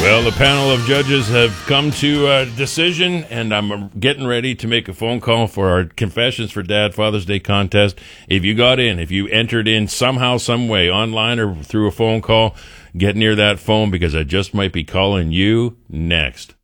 Well, the panel of judges have come to a decision, and I'm getting ready to make a phone call for our Confessions for Dad Father's Day contest. If you got in, if you entered in somehow, some way, online or through a phone call, get near that phone because I just might be calling you next.